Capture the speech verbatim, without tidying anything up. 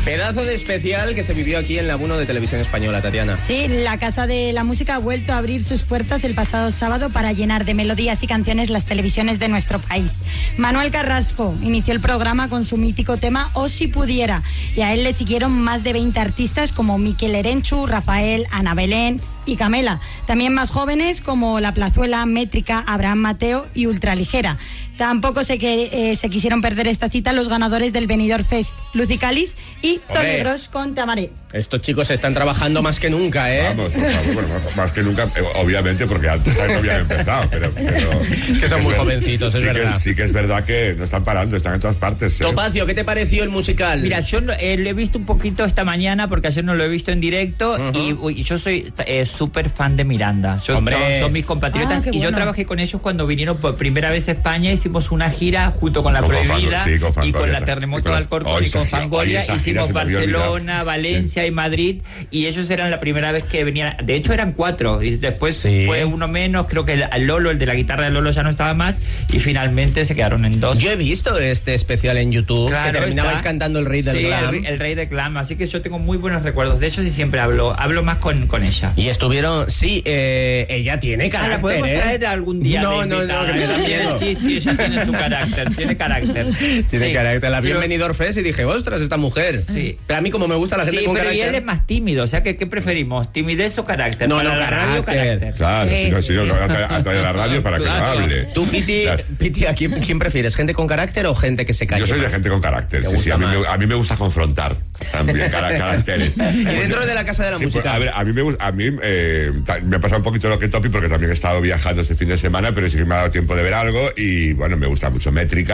Pedazo de especial que se vivió aquí en la Uno de Televisión Española, Tatiana. Sí, la Casa de la Música ha vuelto a abrir sus puertas el pasado sábado para llenar de melodías y canciones las televisiones de nuestro país. Manuel Carrasco inició el programa con su mítico tema O si pudiera, y a él le siguieron más de veinte artistas como Miquel Erenchu, Rafael, Ana Belén y Camela. También más jóvenes como La Plazuela, Métrica, Abraham Mateo y Ultraligera. Tampoco se, que, eh, se quisieron perder esta cita los ganadores del Benidorm Fest, Lucy Calis y Tony Gross con Tamaré. Estos chicos están trabajando más que nunca, ¿eh? Vamos, por favor, bueno, más, más que nunca, obviamente, porque antes no habían empezado, pero... pero que son muy ver, jovencitos, es sí verdad. Que, sí que es verdad que no están parando, están en todas partes, ¿eh? Topacio, ¿qué te pareció el musical? Mira, yo eh, lo he visto un poquito esta mañana, porque ayer no lo he visto en directo, uh-huh. y uy, yo soy eh, súper fan de Miranda. Yo, son, son mis compatriotas, ah, y bueno. Yo trabajé con ellos cuando vinieron por primera vez a España, hicimos una gira junto con La con Prohibida, sí, con y con la Terremoto de Alcorcón, y con Fangoria, hicimos Barcelona, Valencia sí. y Madrid, y ellos eran la primera vez que venían, de hecho eran cuatro, y después sí. fue uno menos, creo que el, el Lolo, el de la guitarra de Lolo ya no estaba más, y finalmente se quedaron en dos. Yo he visto este especial en YouTube, claro, que terminabais está. cantando El Rey del sí, Glam. El, el Rey del Glam, así que yo tengo muy buenos recuerdos de ellos y siempre hablo, hablo más con, con ella. Y estuvieron, sí, eh, ella tiene carácter, ah, ¿la podemos ¿eh? traer algún día? No, no, no, que me da miedo. Sí, sí, ella tiene su carácter, tiene carácter. Tiene sí. carácter. La vi en Pero... Benidorm Fest y dije, ostras, esta mujer. Sí. Pero a mí como me gusta la gente sí, con pero carácter. Y él es más tímido, o sea, que ¿qué preferimos? ¿Timidez o carácter? No, para no, la carácter. radio, carácter. Claro, sí, si no, sí. si no, lo voy a traer a la radio para claro. que no hable. Tú, Piti, claro. Piti ¿a quién, quién prefieres? ¿Gente con carácter o gente que se calle? Yo soy de gente con carácter, sí, sí, a mí, me, a mí me gusta confrontar también car- caracteres. Y dentro de la Casa de la sí, Música. Pues, a ver, a mí, me, a mí eh, me ha pasado un poquito lo que Topi, porque también he estado viajando este fin de semana, pero sí que me ha dado tiempo de ver algo y bueno, me gusta mucho Métrica.